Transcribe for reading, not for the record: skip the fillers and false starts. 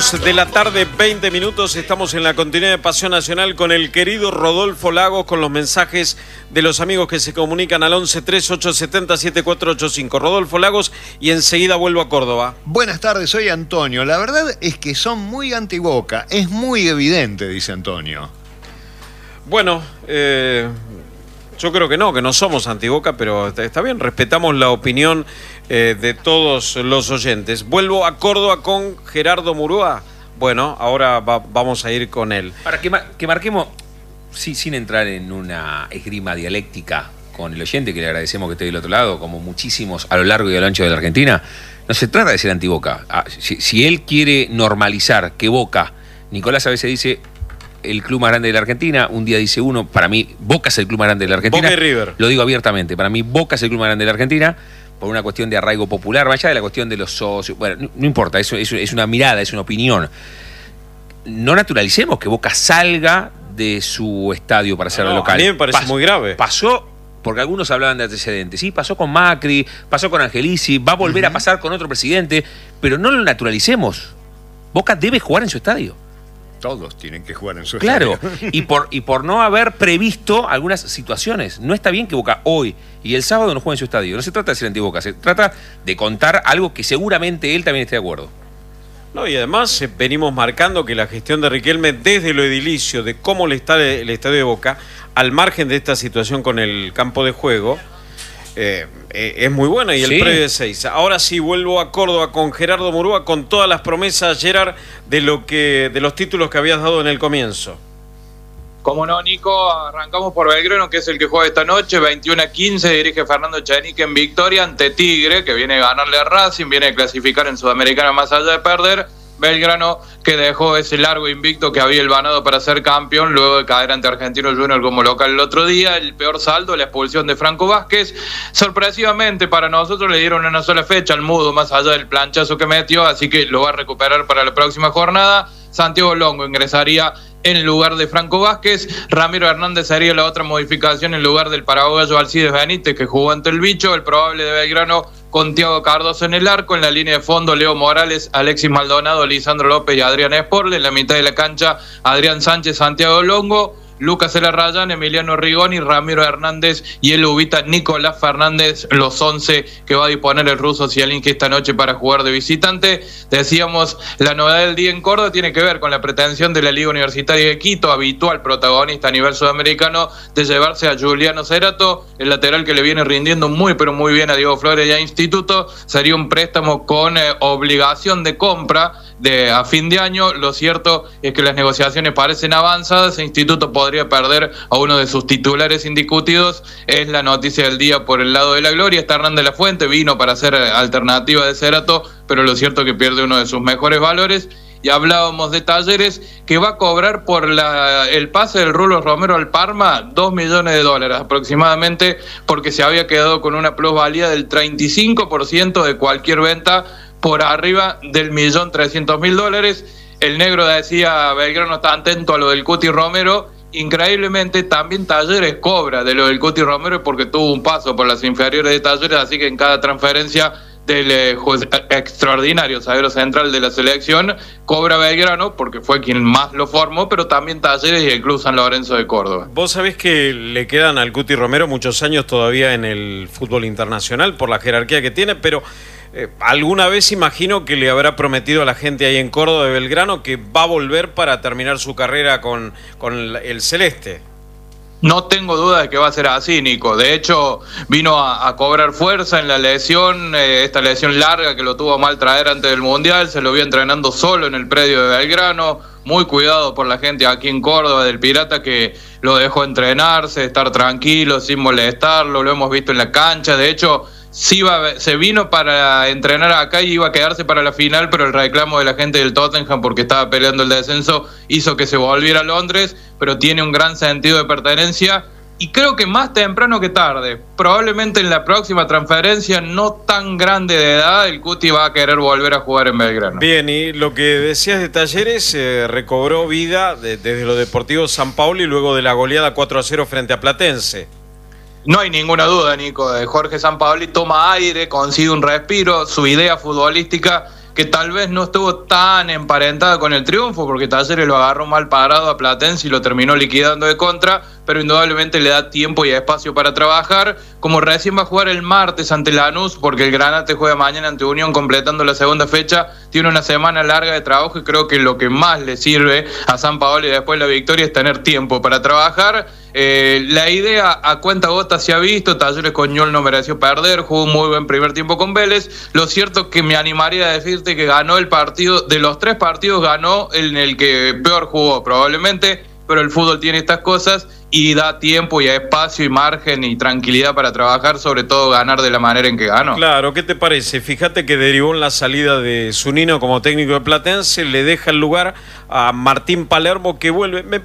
2 de la tarde, 20 minutos. Estamos en la continuidad de Pasión Nacional con el querido Rodolfo Lagos, con los mensajes de los amigos que se comunican al 1138707485. Rodolfo Lagos, y enseguida vuelvo a Córdoba. Buenas tardes, soy Antonio. La verdad es que son muy anti-Boca. Es muy evidente, dice Antonio. Bueno, yo creo que no somos anti-Boca, pero está bien, respetamos la opinión de todos los oyentes. Vuelvo a Córdoba con Gerardo Murúa. Bueno, ahora vamos a ir con él. Para que marquemos, sí, sin entrar en una esgrima dialéctica con el oyente, que le agradecemos que esté del otro lado, como muchísimos a lo largo y a lo ancho de la Argentina, no se trata de ser anti-Boca. Si él quiere normalizar que Boca, Nicolás a veces dice el club más grande de la Argentina, un día dice uno, para mí Boca es el club más grande de la Argentina. Boca y River. Lo digo abiertamente, para mí Boca es el club más grande de la Argentina, por una cuestión de arraigo popular, más allá de la cuestión de los socios. Bueno, no importa, eso es una mirada, es una opinión. No naturalicemos que Boca salga de su estadio para hacerlo local. A mí me parece muy grave. Pasó, porque algunos hablaban de antecedentes, sí, pasó con Macri, pasó con Angelici, va a volver a pasar con otro presidente, pero no lo naturalicemos. Boca debe jugar en su estadio. Todos tienen que jugar en su estadio. Claro, y por no haber previsto algunas situaciones. No está bien que Boca hoy y el sábado no juegue en su estadio. No se trata de ser anti-Boca, se trata de contar algo que seguramente él también esté de acuerdo. No, y además venimos marcando que la gestión de Riquelme, desde lo edilicio, de cómo le está el estadio de Boca, al margen de esta situación con el campo de juego, es muy buena, y el predio de 6. Ahora sí vuelvo a Córdoba con Gerardo Murúa, con todas las promesas, Gerard, de los títulos que habías dado en el comienzo. Como no, Nico, arrancamos por Belgrano, que es el que juega esta noche, 21-15, dirige Fernando Chenique en victoria ante Tigre, que viene a ganarle a Racing, viene a clasificar en Sudamericana más allá de perder. Belgrano, que dejó ese largo invicto que había hilvanado para ser campeón luego de caer ante Argentino Junior como local el otro día. El peor saldo, la expulsión de Franco Vázquez. Sorpresivamente para nosotros le dieron una sola fecha al Mudo, más allá del planchazo que metió, así que lo va a recuperar para la próxima jornada. Santiago Longo ingresaría en lugar de Franco Vázquez. Ramiro Hernández haría la otra modificación en lugar del paraguayo Alcides Benítez, que jugó ante el Bicho. El probable de Belgrano con Thiago Cardoso en el arco. En la línea de fondo, Leo Morales, Alexis Maldonado, Lisandro López y Adrián Esporle. En la mitad de la cancha, Adrián Sánchez, Santiago Longo, Lucas Elarrayán, Emiliano Rigoni, Ramiro Hernández y el ubita Nicolás Fernández, los 11 que va a disponer el ruso Zielinski esta noche para jugar de visitante. Decíamos, la novedad del día en Córdoba tiene que ver con la pretensión de la Liga Universitaria de Quito, habitual protagonista a nivel sudamericano, de llevarse a Juliano Cerato, el lateral que le viene rindiendo muy pero muy bien a Diego Flores y a Instituto. Sería un préstamo con obligación de compra a fin de año. Lo cierto es que las negociaciones parecen avanzadas. El Instituto podría perder a uno de sus titulares indiscutidos. Es la noticia del día por el lado de la gloria. Está Hernán de la Fuente, vino para ser alternativa de Cerato, pero lo cierto es que pierde uno de sus mejores valores. Y hablábamos de Talleres, que va a cobrar por el pase del Rulo Romero al Parma $2 millones aproximadamente, porque se había quedado con una plusvalía del 35% de cualquier venta por arriba del $1.300.000. El negro decía, Belgrano está atento a lo del Cuti Romero. Increíblemente también Talleres cobra de lo del Cuti Romero, porque tuvo un paso por las inferiores de Talleres, así que en cada transferencia del extraordinario zaguero central de la selección cobra Belgrano, porque fue quien más lo formó, pero también Talleres y el Club San Lorenzo de Córdoba. Vos sabés que le quedan al Cuti Romero muchos años todavía en el fútbol internacional por la jerarquía que tiene, pero alguna vez imagino que le habrá prometido a la gente ahí en Córdoba de Belgrano que va a volver para terminar su carrera con el celeste. No tengo duda de que va a ser así, Nico. De hecho, vino a cobrar fuerza en la lesión, esta lesión larga que lo tuvo mal traer antes del Mundial. Se lo vio entrenando solo en el predio de Belgrano. Muy cuidado por la gente aquí en Córdoba del Pirata, que lo dejó entrenarse, estar tranquilo, sin molestarlo. Lo hemos visto en la cancha. De hecho, se vino para entrenar acá y iba a quedarse para la final, pero el reclamo de la gente del Tottenham, porque estaba peleando el descenso, hizo que se volviera a Londres, pero tiene un gran sentido de pertenencia. Y creo que más temprano que tarde, probablemente en la próxima transferencia no tan grande de edad, el Cuti va a querer volver a jugar en Belgrano. Bien, y lo que decías de Talleres, recobró vida desde lo deportivo San Paulo y luego de la goleada 4-0 frente a Platense. No hay ninguna duda, Nico, de Jorge Sampaoli toma aire, consigue un respiro, su idea futbolística que tal vez no estuvo tan emparentada con el triunfo, porque Talleres lo agarró mal parado a Platense y lo terminó liquidando de contra, pero indudablemente le da tiempo y espacio para trabajar. Como recién va a jugar el martes ante Lanús, porque el Granate juega mañana ante Unión completando la segunda fecha, tiene una semana larga de trabajo y creo que lo que más le sirve a Sampaoli después de la victoria es tener tiempo para trabajar. La idea a cuenta gota se ha visto, Talleres con Ñol no mereció perder, jugó un muy buen primer tiempo con Vélez. Lo cierto es que me animaría a decirte que ganó el partido, de los 3 partidos ganó en el que peor jugó probablemente, pero el fútbol tiene estas cosas y da tiempo y espacio y margen y tranquilidad para trabajar, sobre todo ganar de la manera en que ganó. Claro, ¿qué te parece? Fíjate que derivó en la salida de Zunino como técnico de Platense, le deja el lugar a Martín Palermo que vuelve.